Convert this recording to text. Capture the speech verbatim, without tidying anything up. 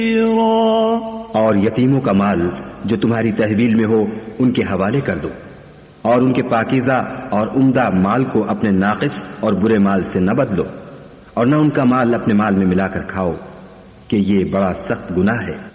और यतीमों का माल जो तुम्हारी तहवील में हो उनके हवाले कर दो, और उनके पाकीज़ा और उम्दा माल को अपने नाकिस और बुरे माल से न बदलो, और न उनका माल अपने माल में मिलाकर खाओ कि ये बड़ा सख्त गुनाह है।